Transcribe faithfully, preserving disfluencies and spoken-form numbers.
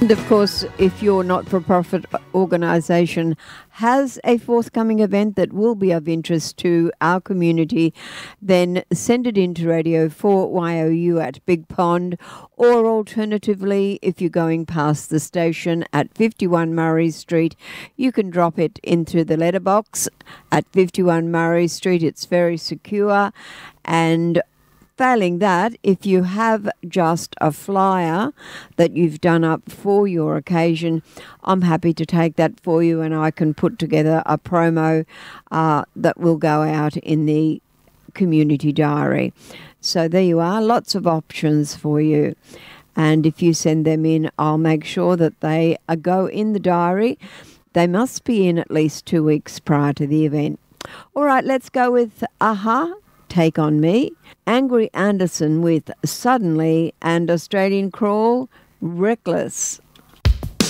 And of course, if your not-for-profit organisation has a forthcoming event that will be of interest to our community, then send it into Radio four Y O U at Big Pond, or alternatively, if you're going past the station at fifty-one Murray Street, you can drop it into the letterbox at fifty-one Murray Street. It's very secure. And failing that, if you have just a flyer that you've done up for your occasion, I'm happy to take that for you, and I can put together a promo uh, that will go out in the community diary. So there you are, lots of options for you. And if you send them in, I'll make sure that they uh, go in the diary. They must be in at least two weeks prior to the event. All right, let's go with a-ha, Take On Me, Angry Anderson with Suddenly, and Australian Crawl, Reckless.